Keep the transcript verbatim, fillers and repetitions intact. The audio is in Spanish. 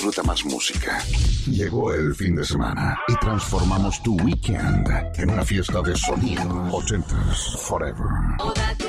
disfruta más música. Llegó el fin de semana y transformamos tu weekend en una fiesta de sonido. ochentas Forever.